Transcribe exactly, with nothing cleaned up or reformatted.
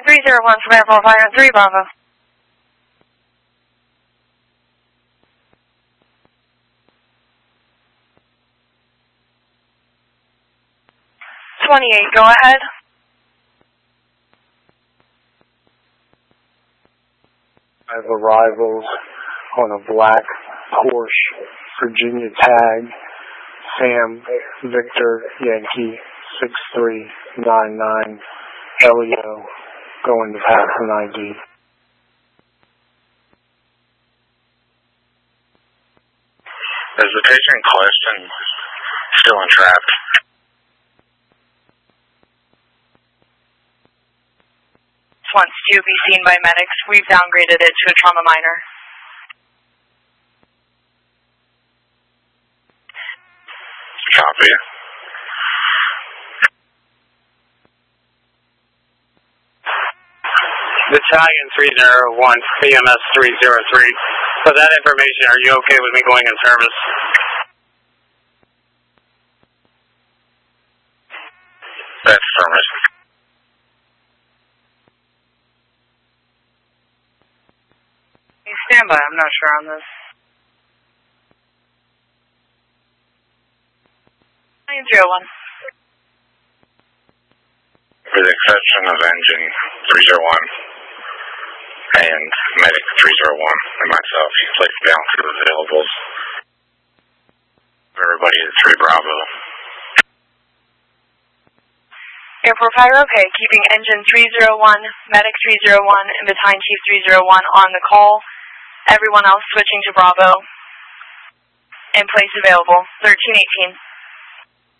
three zero one from Airport Fire on three Bravo. twenty-eight, go ahead. I have arrivals on a black Porsche Virginia tag, Sam Victor Yankee six three nine nine, Elio, going to pass an I D. Is the patient in question still entrapped? Wants to be seen by medics. We've downgraded it to a trauma minor. Copy. Battalion three zero one, B M S three zero three. For that information, are you okay with me going in service? That's affirmative. Stand by, I'm not sure on this. nine zero one. With the exception of engine three zero one and medic three zero one and myself, you can place down for the availables. Everybody at three Bravo. Airport Fire, okay. Keeping engine three zero one, medic three zero one, and battalion chief three zero one on the call. Everyone else switching to Bravo. And place available. thirteen eighteen.